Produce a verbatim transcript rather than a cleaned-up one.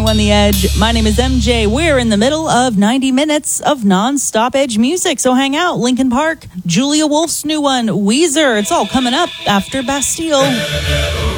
on the Edge. My name is M J. We're in the middle of ninety minutes of non-stop Edge music, so hang out. Linkin Park, Julia Wolf's new one, Weezer. It's all coming up after Bastille.